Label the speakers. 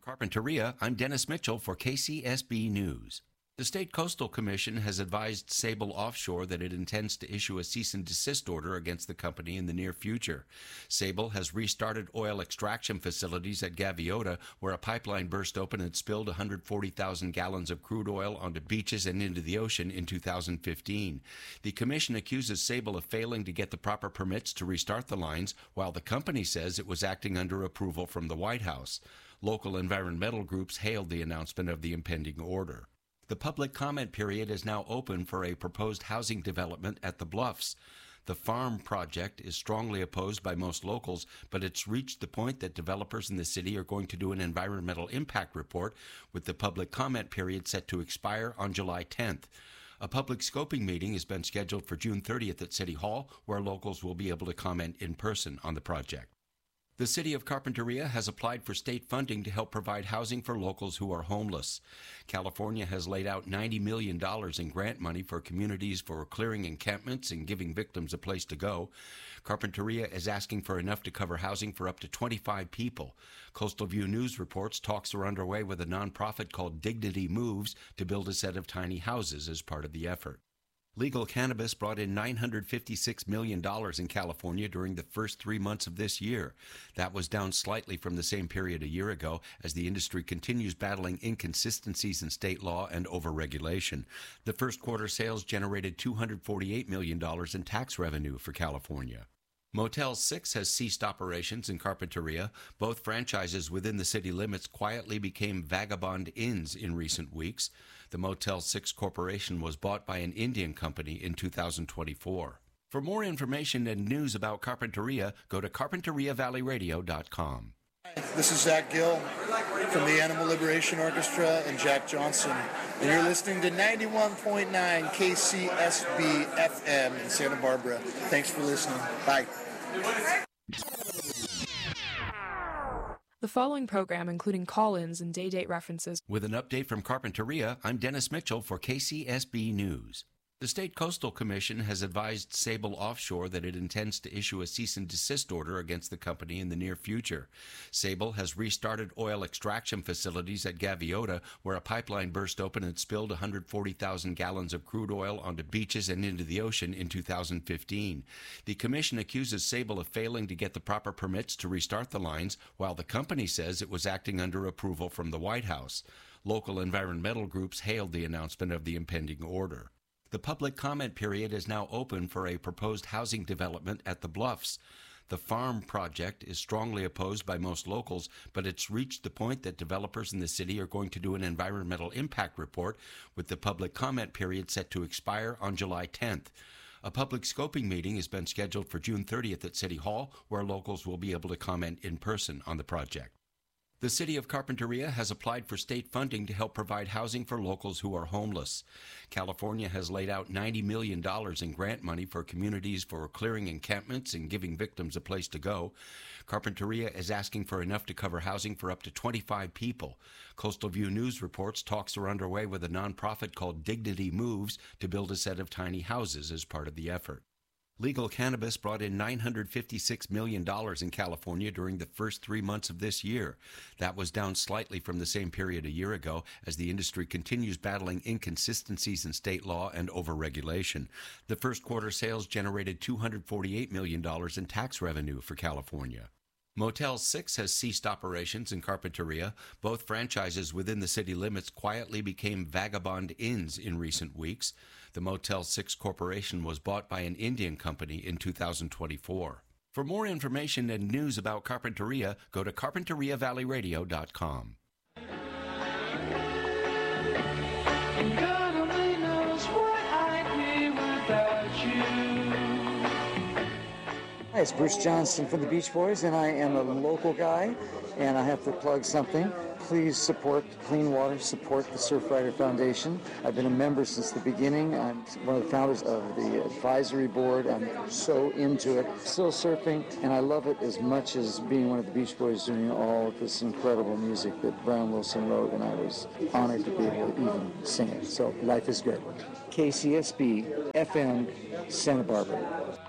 Speaker 1: Carpinteria, I'm Dennis Mitchell for KCSB News. The State Coastal Commission has advised Sable Offshore that it intends to issue a cease and desist order against the company in the near future. Sable has restarted oil extraction facilities at Gaviota, where a pipeline burst open and spilled 140,000 gallons of crude oil onto beaches and into the ocean in 2015. The commission accuses Sable of failing to get the proper permits to restart the lines, while the company says it was acting under approval from the White House. Local environmental groups hailed the announcement of the impending order. The public comment period is now open for a proposed housing development at the Bluffs. The farm project is strongly opposed by most locals, but it's reached the point that developers in the city are going to do an environmental impact report, with the public comment period set to expire on July 10th. A public scoping meeting has been scheduled for June 30th at City Hall, where locals will be able to comment in person on the project. The City of Carpinteria has applied for state funding to help provide housing for locals who are homeless. California has laid out $90 million in grant money for communities for clearing encampments and giving victims a place to go. Carpinteria is asking for enough to cover housing for up to 25 people. Coastal View News reports talks are underway with a nonprofit called Dignity Moves to build a set of tiny houses as part of the effort. Legal cannabis brought in $956 million in California during the first 3 months of this year. That was down slightly from the same period a year ago as the industry continues battling inconsistencies in state law and overregulation. The first quarter sales generated $248 million in tax revenue for California. Motel 6 has ceased operations in Carpinteria. Both franchises within the city limits quietly became vagabond inns in recent weeks. The Motel 6 Corporation was bought by an Indian company in 2024. For more information and news about Carpinteria, go to carpinteriavalleyradio.com.
Speaker 2: This is Zach Gill from the Animal Liberation Orchestra and Jack Johnson, and you're listening to 91.9 KCSB FM in Santa Barbara. Thanks for listening. Bye.
Speaker 3: The following program, including call-ins and day-date references.
Speaker 1: With an update from Carpinteria, I'm Dennis Mitchell for KCSB News. The State Coastal Commission has advised Sable Offshore that it intends to issue a cease and desist order against the company in the near future. Sable has restarted oil extraction facilities at Gaviota, where a pipeline burst open and spilled 140,000 gallons of crude oil onto beaches and into the ocean in 2015. The commission accuses Sable of failing to get the proper permits to restart the lines, while the company says it was acting under approval from the White House. Local environmental groups hailed the announcement of the impending order. The public comment period is now open for a proposed housing development at the Bluffs. The farm project is strongly opposed by most locals, but it's reached the point that developers in the city are going to do an environmental impact report, with the public comment period set to expire on July 10th. A public scoping meeting has been scheduled for June 30th at City Hall, where locals will be able to comment in person on the project. The City of Carpinteria has applied for state funding to help provide housing for locals who are homeless. California has laid out $90 million in grant money for communities for clearing encampments and giving victims a place to go. Carpinteria is asking for enough to cover housing for up to 25 people. Coastal View News reports talks are underway with a nonprofit called Dignity Moves to build a set of tiny houses as part of the effort. Legal cannabis brought in $956 million in California during the first 3 months of this year. That was down slightly from the same period a year ago as the industry continues battling inconsistencies in state law and overregulation. The first quarter sales generated $248 million in tax revenue for California. Motel 6 has ceased operations in Carpinteria. Both franchises within the city limits quietly became vagabond inns in recent weeks. The Motel 6 Corporation was bought by an Indian company in 2024. For more information and news about Carpinteria, go to carpinteriavalleyradio.com.
Speaker 4: God only knows what I'd be without you.
Speaker 5: Hi, it's Bruce Johnston from the Beach Boys, and I am a local guy, and I have to plug something. Please support clean water, support the Surfrider Foundation. I've been a member since the beginning. I'm one of the founders of the advisory board. I'm so into it. Still surfing, and I love it as much as being one of the Beach Boys doing all of this incredible music that Brian Wilson wrote, and I was honored to be able to even sing it. So life is good. KCSB FM, Santa Barbara.